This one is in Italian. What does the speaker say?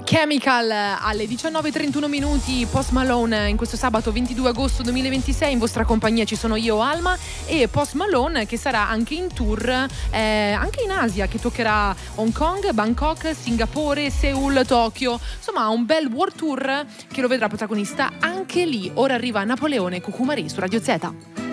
Chemical alle 19:31 minuti, Post Malone in questo sabato 22 agosto 2026. In vostra compagnia ci sono io, Alma, e Post Malone che sarà anche in tour anche in Asia, che toccherà Hong Kong, Bangkok, Singapore, Seoul, Tokyo. Insomma, un bel world tour che lo vedrà protagonista anche lì. Ora arriva Napoleone Cucumari su Radio Z.